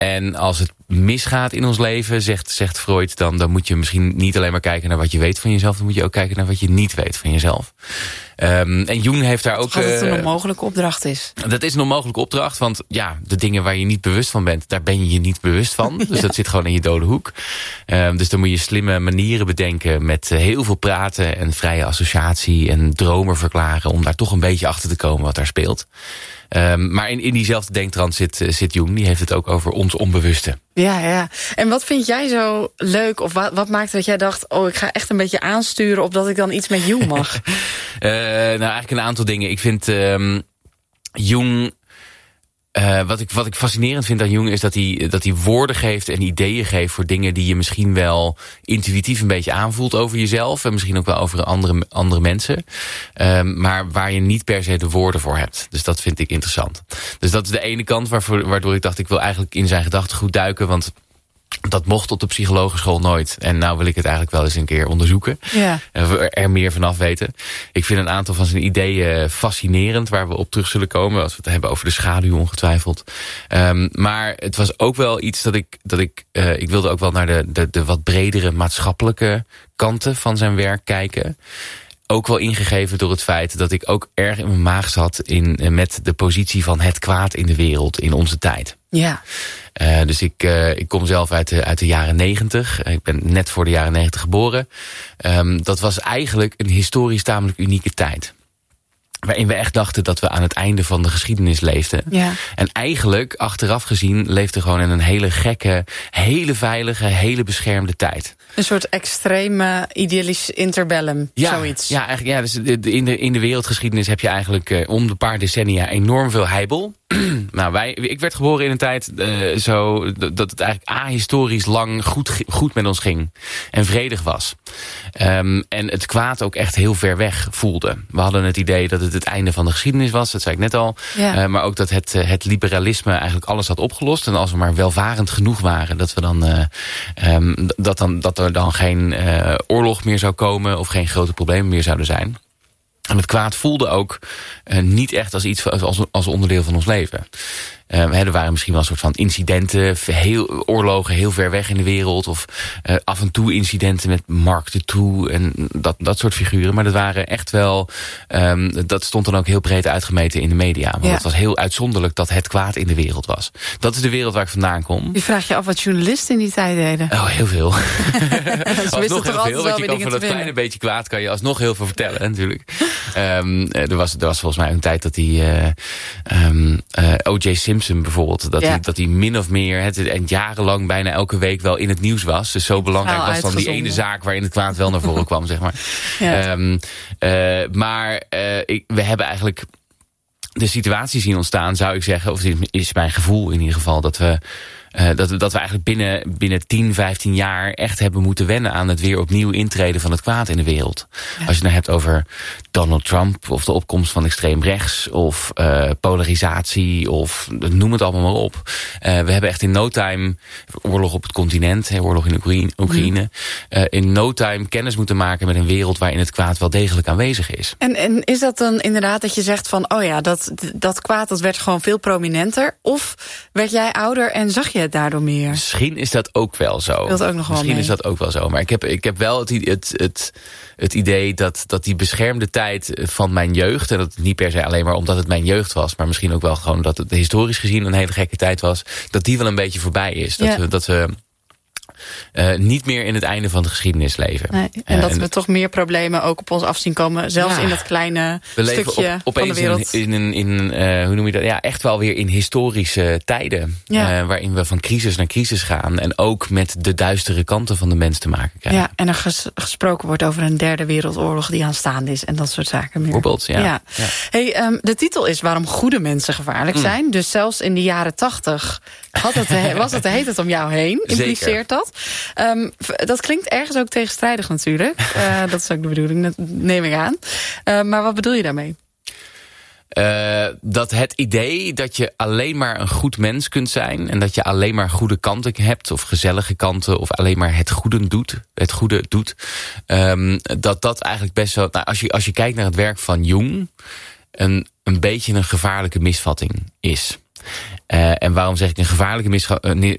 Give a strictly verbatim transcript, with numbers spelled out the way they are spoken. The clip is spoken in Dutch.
En als het misgaat in ons leven, zegt, zegt Freud... Dan, dan moet je misschien niet alleen maar kijken naar wat je weet van jezelf... dan moet je ook kijken naar wat je niet weet van jezelf. Um, en Jung heeft daar ook... Dat het een uh, onmogelijke opdracht is. Dat is een onmogelijke opdracht, want ja, de dingen waar je niet bewust van bent... daar ben je je niet bewust van. Dus ja. dat zit gewoon in je dode hoek. Um, dus dan moet je slimme manieren bedenken... met uh, heel veel praten en vrije associatie en dromen verklaren... om daar toch een beetje achter te komen wat daar speelt. Um, maar in, in diezelfde denktrand zit, uh, zit Jung. Die heeft het ook over ons onbewuste. Ja, ja. En wat vind jij zo leuk? Of wat, wat maakt dat jij dacht... oh, ik ga echt een beetje aansturen... opdat ik dan iets met Jung mag? uh, nou, eigenlijk een aantal dingen. Ik vind um, Jung... Uh, wat, ik, wat ik fascinerend vind aan Jung is dat hij, dat hij woorden geeft en ideeën geeft voor dingen die je misschien wel intuïtief een beetje aanvoelt over jezelf. En misschien ook wel over andere, andere mensen. Um, maar waar je niet per se de woorden voor hebt. Dus dat vind ik interessant. Dus dat is de ene kant waarvoor, waardoor ik dacht ik wil eigenlijk in zijn gedachtegoed duiken. Want dat mocht op de psychologenschool nooit. En nou wil ik het eigenlijk wel eens een keer onderzoeken. Ja. Er, er meer vanaf weten. Ik vind een aantal van zijn ideeën fascinerend... waar we op terug zullen komen... als we het hebben over de schaduw ongetwijfeld. Um, maar het was ook wel iets dat ik... dat ik, uh, ik wilde ook wel naar de, de, de wat bredere maatschappelijke kanten van zijn werk kijken. Ook wel ingegeven door het feit dat ik ook erg in mijn maag zat... In, met de positie van het kwaad in de wereld in onze tijd. Ja. Uh, dus ik, uh, ik kom zelf uit de, uit de jaren negentig. Ik ben net voor de jaren negentig geboren. Um, dat was eigenlijk een historisch tamelijk unieke tijd. Waarin we echt dachten dat we aan het einde van de geschiedenis leefden. Ja. En eigenlijk, achteraf gezien, leefden gewoon in een hele gekke... hele veilige, hele beschermde tijd. Een soort extreme idealisch interbellum, ja, zoiets. Ja, eigenlijk, ja, dus in de, in de wereldgeschiedenis heb je eigenlijk uh, om de paar decennia enorm veel heibel. Nou, wij, ik werd geboren in een tijd uh, zo dat het eigenlijk ahistorisch lang goed, goed met ons ging. En vredig was. Um, en het kwaad ook echt heel ver weg voelde. We hadden het idee dat het het einde van de geschiedenis was. Dat zei ik net al. Ja. Uh, maar ook dat het, het liberalisme eigenlijk alles had opgelost. En als we maar welvarend genoeg waren. Dat, we dan, uh, um, dat, dan, dat er dan geen uh, oorlog meer zou komen. Of geen grote problemen meer zouden zijn. En het kwaad voelde ook uh, niet echt als iets als, als onderdeel van ons leven. Uh, er waren misschien wel een soort van incidenten, heel, oorlogen heel ver weg in de wereld. Of uh, af en toe incidenten met Mark de Toe en dat, dat soort figuren. Maar dat waren echt wel, um, dat stond dan ook heel breed uitgemeten in de media. Want ja. Het was heel uitzonderlijk dat het kwaad in de wereld was. Dat is de wereld waar ik vandaan kom. Je vraagt je af wat journalisten in die tijd deden. Oh, heel veel. alsnog heel veel, want je kan van dat kleine beetje kwaad kan je alsnog heel veel vertellen natuurlijk. Um, er, was, er was volgens mij een tijd dat die uh, um, uh, O J Simpson bijvoorbeeld, dat, ja. hij, dat hij min of meer het, en jarenlang bijna elke week wel in het nieuws was. Dus zo belangrijk nou, was dan die ene zaak waarin het kwaad wel naar voren kwam, zeg maar. Ja. Um, uh, maar uh, ik, we hebben eigenlijk de situatie zien ontstaan, zou ik zeggen, of is mijn gevoel in ieder geval, dat we Uh, dat, we, dat we eigenlijk binnen, binnen tien, vijftien jaar echt hebben moeten wennen aan het weer opnieuw intreden van het kwaad in de wereld. Ja. Als je het nou hebt over Donald Trump of de opkomst van extreem rechts of uh, polarisatie of noem het allemaal maar op. Uh, we hebben echt in no time oorlog op het continent, he, oorlog in Oekraïne, Oekraïne uh, in no time kennis moeten maken met een wereld waarin het kwaad wel degelijk aanwezig is. En, en is dat dan inderdaad dat je zegt van, oh ja, dat, dat kwaad dat werd gewoon veel prominenter? Of werd jij ouder en zag je het daardoor meer? Misschien is dat ook wel zo. Dat ook nog Misschien wel is dat ook wel zo. Maar ik heb, ik heb wel het, het, het, het idee dat, dat die beschermde tijd van mijn jeugd, en dat niet per se alleen maar omdat het mijn jeugd was, maar misschien ook wel gewoon dat het historisch gezien een hele gekke tijd was, dat die wel een beetje voorbij is. Dat, ja. we, dat we Uh, niet meer in het einde van de geschiedenis leven. Nee, en uh, dat en we toch meer problemen ook op ons af zien komen. Zelfs ja, in dat kleine we stukje leven op, van de wereld. In, in, in, in uh, hoe noem je dat? Ja, echt wel weer in historische tijden. Ja. Uh, waarin we van crisis naar crisis gaan. En ook met de duistere kanten van de mens te maken krijgen. Ja, en er ges, gesproken wordt over een derde wereldoorlog die aanstaande is. En dat soort zaken meer. Bijvoorbeeld, ja. ja. ja. Hey, um, de titel is Waarom goede mensen gevaarlijk mm. zijn. Dus zelfs in de jaren tachtig had het, was het, heet het om jou heen. Impliceert Zeker. dat. Um, dat klinkt ergens ook tegenstrijdig natuurlijk. Uh, dat is ook de bedoeling, dat neem ik aan. Uh, maar wat bedoel je daarmee? Uh, dat het idee dat je alleen maar een goed mens kunt zijn, en dat je alleen maar goede kanten hebt, of gezellige kanten, of alleen maar het goede doet, het goede doet, um, dat dat eigenlijk best wel, nou, als je, als je kijkt naar het werk van Jung, een, een beetje een gevaarlijke misvatting is. Uh, en waarom zeg ik een gevaarlijke misga- uh,